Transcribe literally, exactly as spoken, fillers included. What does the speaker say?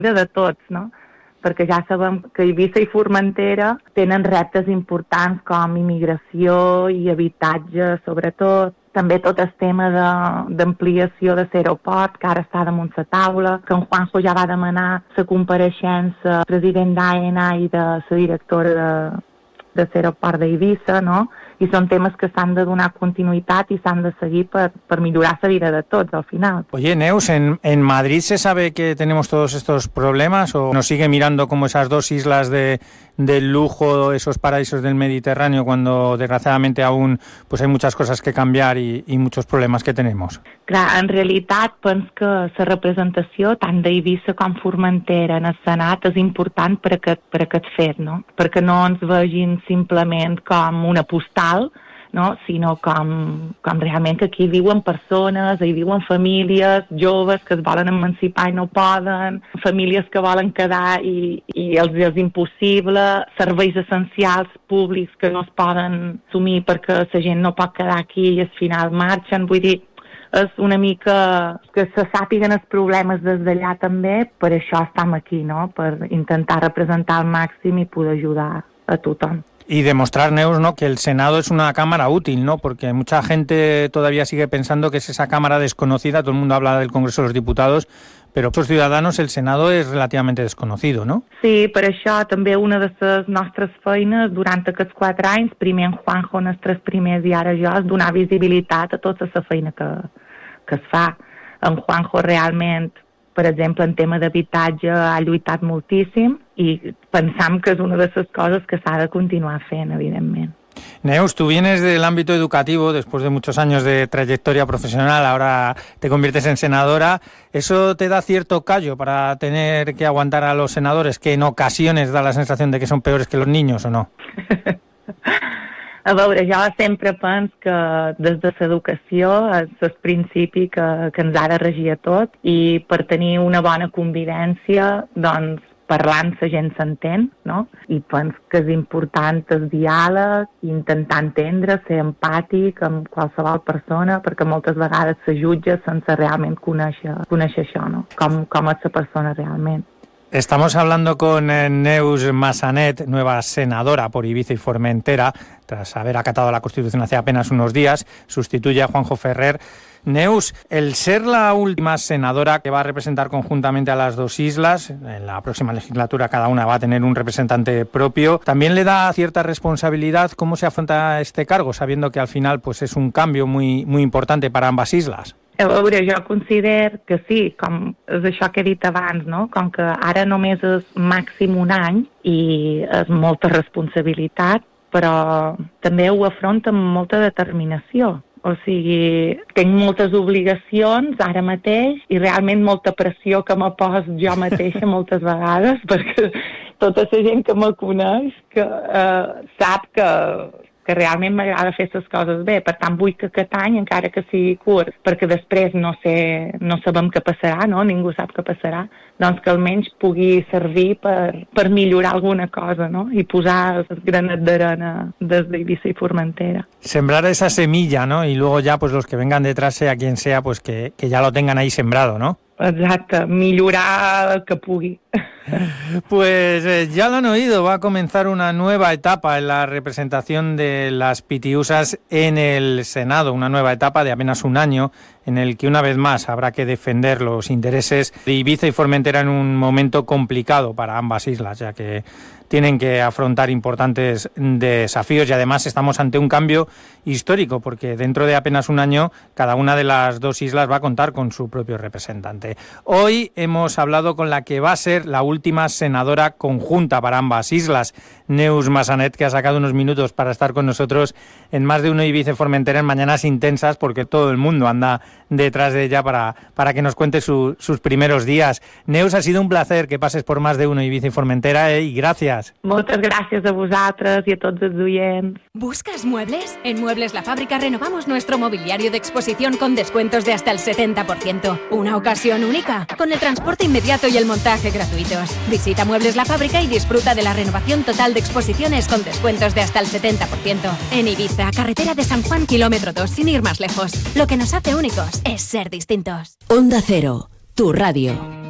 de tots, no? Perquè ja sabem que Eivissa i Formentera tenen reptes importants com immigració i habitatge, sobretot. També tot el tema de, d'ampliació de l'aeroport, que ara està damunt la taula, que en Juanjo ja va demanar la compareixença president d'AENA i de la directora de, de l'aeroport d'Eivissa, no? I són temes que s'han de donar continuïtat y s'han de seguir per, per millorar la vida de tots al final. Oye, Neus, ¿en, ¿en Madrid se sabe que tenemos todos estos problemas o nos sigue mirando como esas dos islas de, del lujo, esos paraísos del Mediterráneo, cuando desgraciadamente aún pues hay muchas cosas que cambiar y, y muchos problemas que tenemos? Clar, en realitat penso que la representació tant d'Eivissa com Formentera en el Senat és important per aquest, per aquest fet, no? Perquè no ens vegin simplement com una postal, no? Sinó com, com realment que aquí viuen persones, hi viuen famílies, joves que es volen emancipar i no poden, famílies que volen quedar i, i els és impossible, serveis essencials públics que no es poden assumir perquè la gent no pot quedar aquí i al final marxen, vull dir, és una mica que se sàpiguen els problemes des d'allà també, per això estem aquí, no? Per intentar representar al màxim i poder ajudar a tothom. Y demostrar, Neus, ¿no?, que el Senado es una cámara útil, ¿no? Porque mucha gente todavía sigue pensando que es esa cámara desconocida, todo el mundo habla del Congreso de los Diputados, però per als ciutadans el Senado és relativament desconocido, no? Sí, per això també una de les nostres feines durant aquests quatre anys, primer en Juanjo en els tres primers i ara jo, és donar visibilitat a tota la feina que, que es fa. En Juanjo realment, per exemple, en tema d'habitatge ha lluitat moltíssim i pensam que és una de les coses que s'ha de continuar fent, evidentment. Neus, tú vienes del ámbito educativo, después de muchos años de trayectoria profesional, ahora te conviertes en senadora. ¿Eso te da cierto callo para tener que aguantar a los senadores, que en ocasiones da la sensación de que son peores que los niños, o no? A veure, jo sempre penso que des de l'educació és el principi que, que ens ha de regir a tot i per tenir una bona convivència, doncs, parlant la gent s'entén, no? I penso que és important el diàleg, intentar entendre, ser empàtic amb qualsevol persona, perquè moltes vegades se jutja sense realment conèixer, conèixer això, no? Com, com és la persona realment. Estamos hablando con Neus Massanet, nueva senadora por Eivissa y Formentera, tras haber acatado la Constitución hace apenas unos días, sustituye a Juanjo Ferrer. Neus, el ser la última senadora que va a representar conjuntamente a las dos islas, en la próxima legislatura cada una va a tener un representante propio, también le da cierta responsabilidad. ¿Cómo se afronta este cargo, sabiendo que al final pues es un cambio muy, muy importante para ambas islas? A veure, jo considero que sí, com és això que he dit abans, no? Com que ara només és màxim un any i és molta responsabilitat, però també ho afronta amb molta determinació. O sigui, tinc moltes obligacions ara mateix i realment molta pressió que me pos jo mateixa moltes vegades, perquè tota la gent que me coneix que, eh, sap que, que realment m'agrada fer les coses bé. Per tant, vull que aquest any, encara que sigui curt, perquè després no sé, no sabem què passarà, no? Ningú sap què passarà, doncs que almenys pugui servir per, per millorar alguna cosa, no? I posar el granet d'arena des d'Eivissa i Formentera. Sembrar esa semilla, ¿no? Y luego ya pues los que vengan detrás, sea quien sea, pues que, que ya lo tengan ahí sembrado, ¿no? Exacte, millorar el que pugui. Pues eh, ya lo han oído, va a comenzar una nueva etapa en la representación de las pitiusas en el Senado, una nueva etapa de apenas un año en el que una vez más habrá que defender los intereses de Eivissa y Formentera en un momento complicado para ambas islas, ya que tienen que afrontar importantes desafíos y además estamos ante un cambio histórico porque dentro de apenas un año cada una de las dos islas va a contar con su propio representante. Hoy hemos hablado con la que va a ser la última senadora conjunta para ambas islas, Neus Massanet, que ha sacado unos minutos para estar con nosotros en Más de Uno Eivissa y Formentera en Mañanas Intensas, porque todo el mundo anda detrás de ella para, para que nos cuente su, sus primeros días. Neus, ha sido un placer que pases por Más de Uno Eivissa y Formentera eh, y gracias. Moltes gràcies a vosaltres i a tots els oients. ¿Buscas muebles? En Muebles La Fábrica renovamos nuestro mobiliario de exposición con descuentos de hasta el setenta por ciento. Una ocasión única, con el transporte inmediato y el montaje gratuitos. Visita Muebles La Fábrica y disfruta de la renovación total de exposiciones con descuentos de hasta el setenta por ciento. En Ibiza, carretera de San Juan, kilómetro dos, sin ir más lejos. Lo que nos hace únicos es ser distintos. Onda Cero, tu radio.